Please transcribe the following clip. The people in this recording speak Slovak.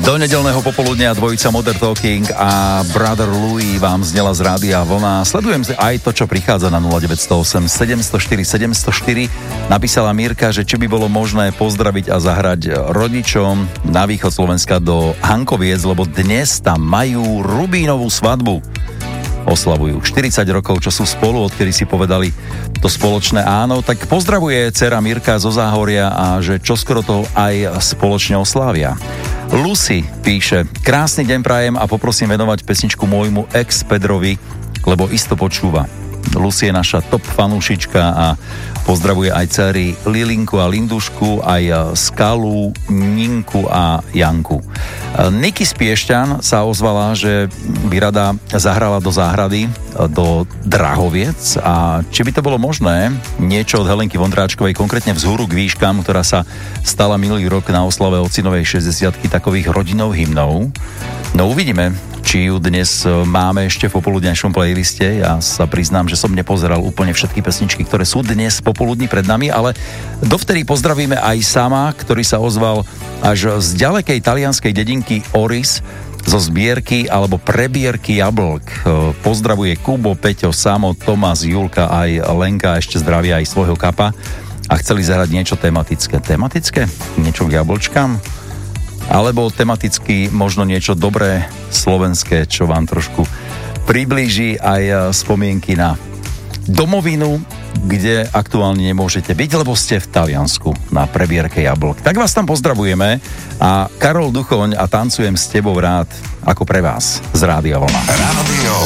Do nedeľného popoludnia dvojica Modern Talking a Brother Louis vám znela z Rádia Vlna. Sledujem aj to, čo prichádza na 0908 704 704. Napísala Mirka, že či by bolo možné pozdraviť a zahrať rodičom na východ Slovenska do Hankoviec, lebo dnes tam majú rubínovú svadbu. Oslavujú 40 rokov, čo sú spolu, odkedy si povedali to spoločné áno. Tak pozdravuje dcera Mirka zo Záhoria a že čoskoro to aj spoločne oslávia. Lucy píše: krásny deň prajem a poprosím venovať pesničku môjmu ex-Pedrovi, lebo isto počúva. Lucy je naša top fanúšička a pozdravuje aj dcery Lilinku a Lindušku, aj Skalu, Ninku a Janku. Niky z Piešťan sa ozvala, že by rada zahrala do záhrady, do Drahoviec, a či by to bolo možné, niečo od Helenky Vondráčkovej, konkrétne Vzhúru k výškam, ktorá sa stala minulý rok na oslave ocinovej 60-ky takových rodinnou hymnou. No uvidíme, či ju dnes máme ešte v popoludňajšom playliste. Ja sa priznám, že som nepozeral úplne všetky pesničky, ktoré sú dnes popoludní pred nami, ale dovtedy pozdravíme aj Sama, ktorý sa ozval až z ďalekej talianskej dedinky Oris zo zbierky alebo prebierky jablk. Pozdravuje Kubo, Peťo, Samo, Tomás, Julka, aj Lenka, ešte zdravia aj svojho kapa a chceli zahrať niečo tematické. Tematické? Niečo k jablčkám? Alebo tematicky možno niečo dobré slovenské, čo vám trošku priblíži aj spomienky na domovinu, kde aktuálne nemôžete byť, lebo ste v Taliansku na prebierke jablk. Tak vás tam pozdravujeme a Karol Duchoň a Tancujem s tebou rád, ako pre vás z Rádia Vlna.